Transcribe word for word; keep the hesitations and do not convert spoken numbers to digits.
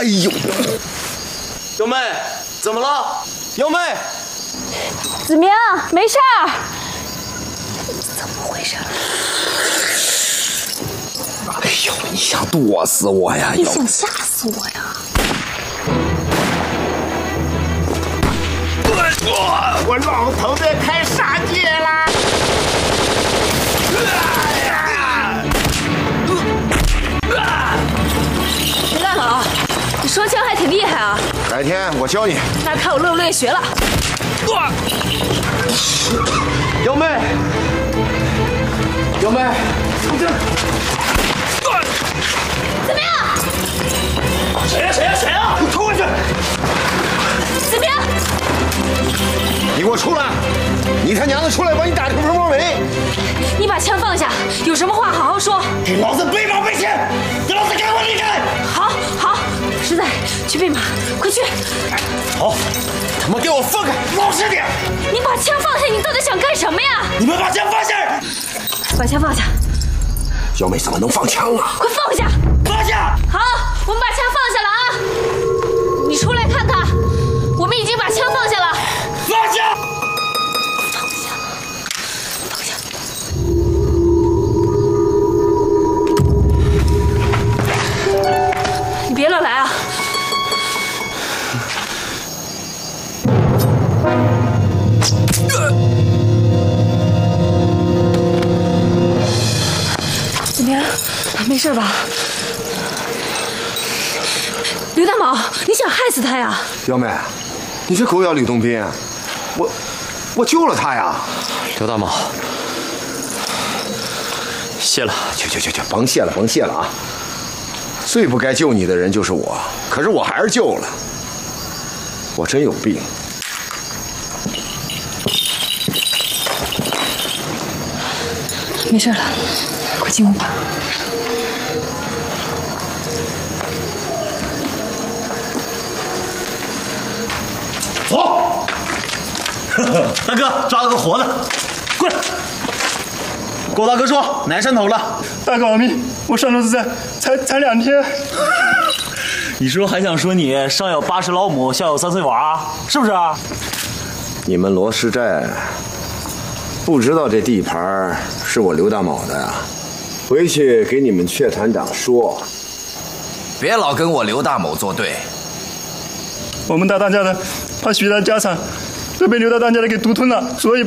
呦， 幺妹，怎么了？幺妹， 子明，没事儿。怎么回事？ 哎呦，你想剁死我呀？ 你想吓死我呀？ 我我老头子开杀戒啦！ 刘大佬，你双枪还挺厉害啊！ 改天我教你。 那看我乐不乐意学了。 幺妹，幺妹，你这子明， 谁呀谁呀谁呀！ 你冲过去！ 子明， 你给我出来！你他娘的出来，把你打成蜂窝煤！ 你把枪放下，有什么话好好说。 给老子备马备枪！给老子给我离开！ 好，好，实在去备马，快去！ 好，他妈给我放开！老实点！ 你把枪放下，你到底想干什么呀？ 你们把枪放下！ 把枪放下！ 幺妹怎么能放枪啊？ 快放下！ 放下！ 好，我们把枪放下了啊！你出来看看，我们已经把枪放下了。 放下！ 放下，放下。你别乱来啊！怎么样？没事吧？刘大毛，你想害死他呀？ 幺妹，你这狗咬吕洞宾，我我救了他呀！ 刘大毛，谢了。 去去去去，甭谢了，甭谢了啊！最不该救你的人就是我，可是我还是救了。我真有病。 没事了，快进屋吧。 走！大哥，抓了个活的，过来！郭大哥说哪山头了？ 大哥饶命！我上周子在才才两天。 你是不是还想说你上有八十老母，下有三岁娃，是不是？ 你们罗氏寨不知道这地盘是我刘大卯的呀？回去给你们阙团长说， 别老跟我刘大某作对。 我们大当家的怕徐大家产都被刘大当家的给独吞了，所以